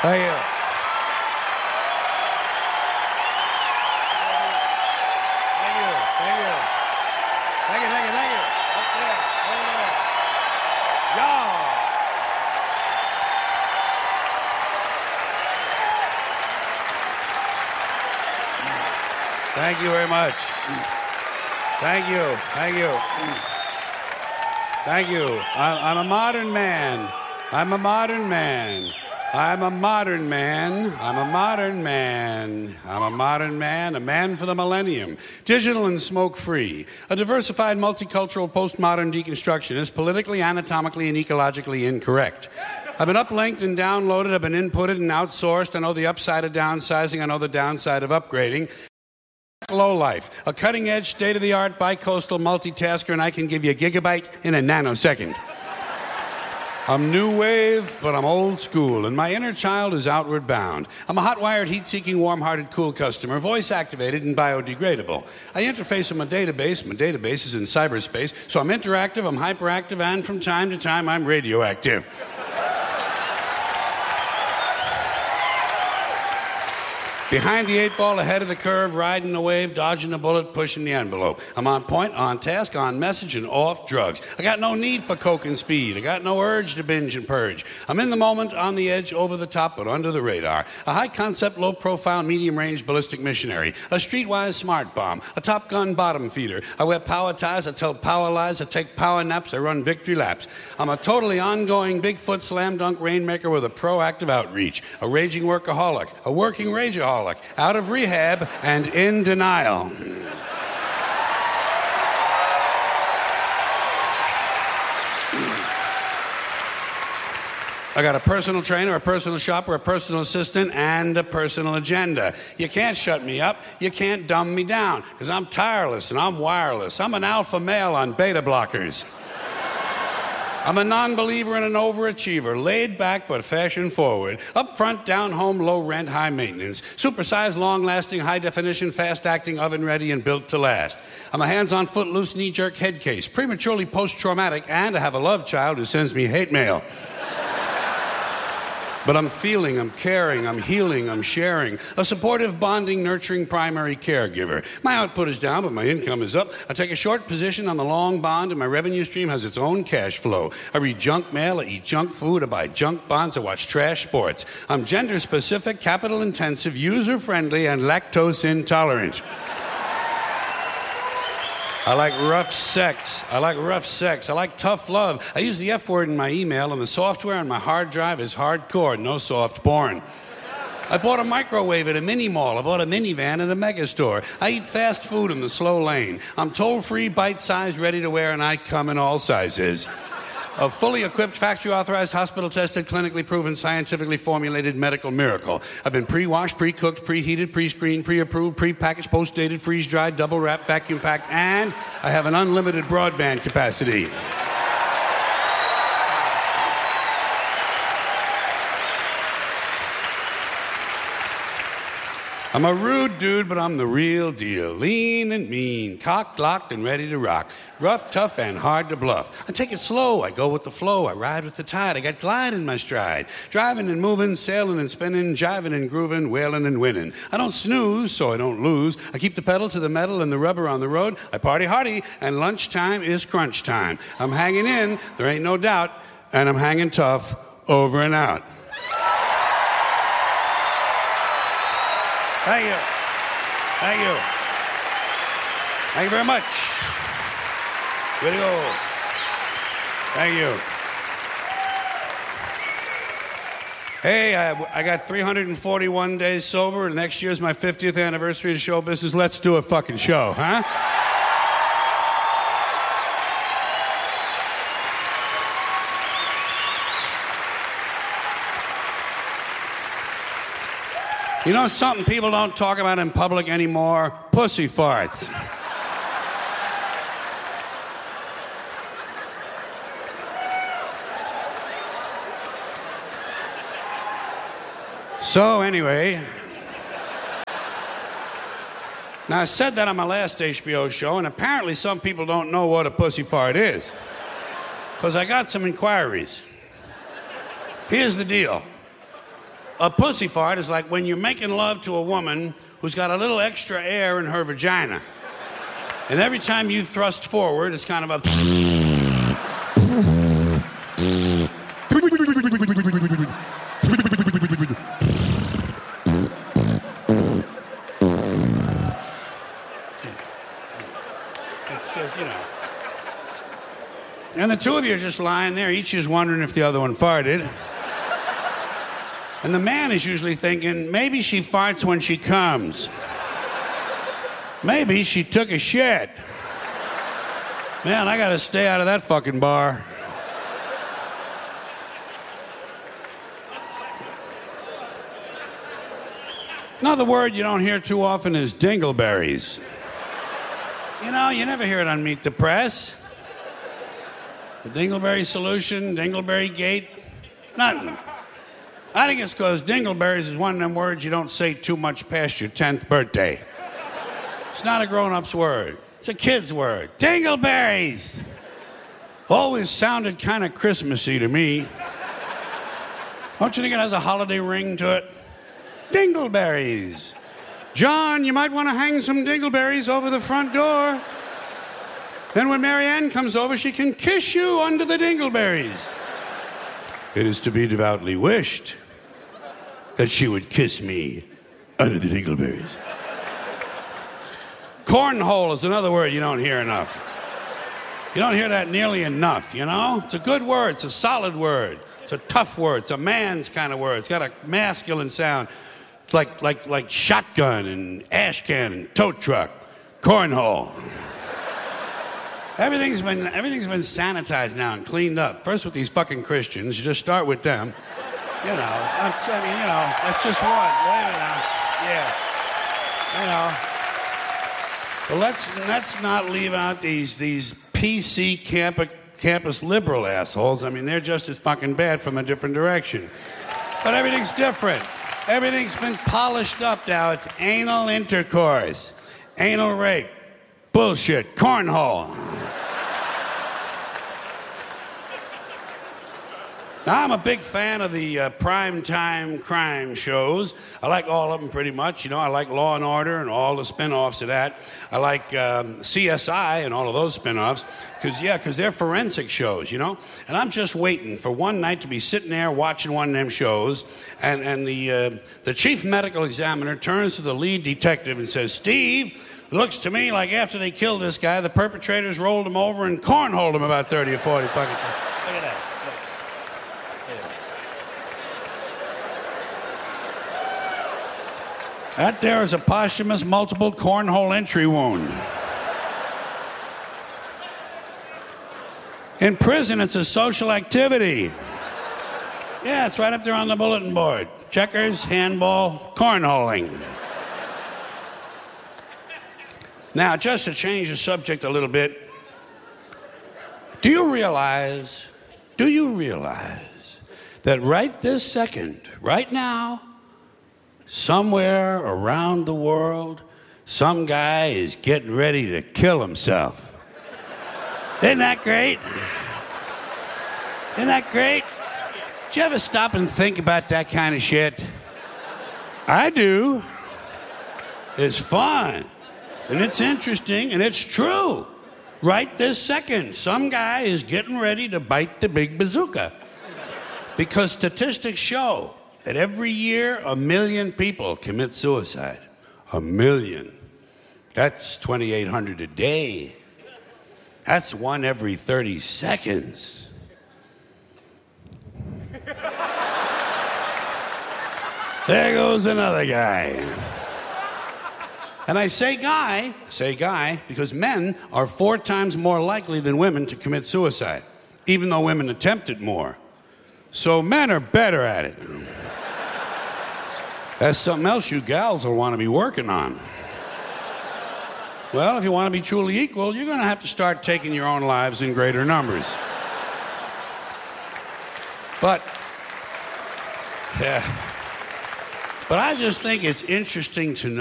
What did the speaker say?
Thank you. Thank you. Thank you. Thank you. Thank you. Thank you. Up there. Over there. Y'all. Thank you very much. Thank you. Thank you. Thank you. I'm a modern man. I'm a modern man. I'm a modern man. I'm a modern man. I'm a modern man, a man for the millennium. Digital and smoke-free. A diversified, multicultural, postmodern deconstructionist, politically, anatomically, and ecologically incorrect. I've been uplinked and downloaded. I've been inputted and outsourced. I know the upside of downsizing. I know the downside of upgrading. Low life, a cutting-edge, state-of-the-art, bi-coastal multitasker, and I can give you a gigabyte in a nanosecond. I'm new wave, but I'm old school, and my inner child is outward bound. I'm a hot-wired, heat-seeking, warm-hearted, cool customer, voice-activated and biodegradable. I interface with my database. My database is in cyberspace, so I'm interactive, I'm hyperactive, and from time to time, I'm radioactive. Behind the 8 ball, ahead of the curve, riding the wave, dodging the bullet, pushing the envelope. I'm on point, on task, on message, and off drugs. I got no need for coke and speed. I got no urge to binge and purge. I'm in the moment, on the edge, over the top, but under the radar. A high-concept, low-profile, medium-range ballistic missionary. A streetwise smart bomb. A Top Gun bottom feeder. I wear power ties, I tell power lies, I take power naps, I run victory laps. I'm a totally ongoing Bigfoot slam-dunk rainmaker with a proactive outreach. A raging workaholic. A working rageaholic. Out of rehab and in denial. I got a personal trainer, a personal shopper, a personal assistant, and a personal agenda. You can't shut me up. You can't dumb me down, because I'm tireless and I'm wireless. I'm an alpha male on beta blockers. I'm a non-believer and an overachiever, laid back but fashion forward, up front, down home, low rent, high maintenance, supersized, long-lasting, high-definition, fast-acting, oven-ready, and built to last. I'm a hands-on, foot-loose, knee-jerk head case, prematurely post-traumatic, and I have a love child who sends me hate mail. But I'm feeling, I'm caring, I'm healing, I'm sharing. A supportive, bonding, nurturing primary caregiver. My output is down, but my income is up. I take a short position on the long bond, and my revenue stream has its own cash flow. I read junk mail, I eat junk food, I buy junk bonds, I watch trash sports. I'm gender-specific, capital-intensive, user-friendly, and lactose-intolerant. I like rough sex. I like rough sex. I like tough love. I use the F word in my email, and the software on my hard drive is hardcore, no soft porn. I bought a microwave at a mini mall. I bought a minivan at a mega store. I eat fast food in the slow lane. I'm toll-free, bite-sized, ready to wear, and I come in all sizes. A fully equipped, factory-authorized, hospital-tested, clinically proven, scientifically formulated medical miracle. I've been pre-washed, pre-cooked, preheated, pre-screened, pre-approved, pre-packaged, post-dated, freeze-dried, double-wrapped, vacuum-packed, and I have an unlimited broadband capacity. I'm a rude dude, but I'm the real deal. Lean and mean, cocked, locked, and ready to rock. Rough, tough, and hard to bluff. I take it slow. I go with the flow. I ride with the tide. I got glide in my stride. Driving and moving, sailing and spinning, jiving and grooving, wailing and winning. I don't snooze, so I don't lose. I keep the pedal to the metal and the rubber on the road. I party hardy, and lunchtime is crunch time. I'm hanging in, there ain't no doubt, and I'm hanging tough, over and out. Thank you. Thank you. Thank you very much. Way to go. Thank you. Hey, I got 341 days sober, and next year's my 50th anniversary of show business. Let's do a fucking show, huh? You know something people don't talk about in public anymore? Pussy farts. So anyway, now I said that on my last HBO show, and apparently some people don't know what a pussy fart is, because I got some inquiries. Here's the deal. A pussy fart is like when you're making love to a woman who's got a little extra air in her vagina. And every time you thrust forward, it's kind of a... It's just, you know. And the two of you are just lying there, each is wondering if the other one farted. And the man is usually thinking, maybe she farts when she comes. Maybe she took a shit. Man, I gotta stay out of that fucking bar. Another word you don't hear too often is dingleberries. You know, you never hear it on Meet the Press. The dingleberry solution, dingleberry gate, nothing. I think it's because dingleberries is one of them words you don't say too much past your 10th birthday. It's not a grown-up's word. It's a kid's word. Dingleberries! Always sounded kind of Christmassy to me. Don't you think it has a holiday ring to it? Dingleberries. John, you might want to hang some dingleberries over the front door. Then when Mary Ann comes over, she can kiss you under the dingleberries. It is to be devoutly wished that she would kiss me under the dingleberries. Cornhole is another word you don't hear enough. You don't hear that nearly enough, you know? It's a good word. It's a solid word. It's a tough word. It's a man's kind of word. It's got a masculine sound. It's like shotgun and ash can and tow truck. Cornhole. Everything's been sanitized now and cleaned up. First with these fucking Christians. You just start with them. You know, that's just one. Wait a minute. Yeah. You know. But let's not leave out these PC campus liberal assholes. I mean, they're just as fucking bad from a different direction. But everything's different. Everything's been polished up now. It's anal intercourse, anal rape, bullshit, cornhole. Now, I'm a big fan of the primetime crime shows. I like all of them pretty much. You know, I like Law and Order and all the spin-offs of that. I like CSI and all of those spin-offs because they're forensic shows, you know. And I'm just waiting for one night to be sitting there watching one of them shows, and the chief medical examiner turns to the lead detective and says, "Steve, it looks to me like after they killed this guy, the perpetrators rolled him over and cornholed him about 30 or 40 fucking times." Look at that. That there is a posthumous multiple cornhole entry wound. In prison, it's a social activity. Yeah, it's right up there on the bulletin board. Checkers, handball, cornholing. Now, just to change the subject a little bit, do you realize that right this second, right now, somewhere around the world, some guy is getting ready to kill himself? Isn't that great? Isn't that great? Did you ever stop and think about that kind of shit? I do. It's fun. And it's interesting, and it's true. Right this second, some guy is getting ready to bite the big bazooka. Because statistics show that every year, 1 million people commit suicide. 1 million. That's 2,800 a day. That's one every 30 seconds. There goes another guy. And I say guy, because men are 4 times more likely than women to commit suicide, even though women attempt it more. So men are better at it. That's something else you gals will want to be working on. Well, if you want to be truly equal, you're going to have to start taking your own lives in greater numbers. But I just think it's interesting to know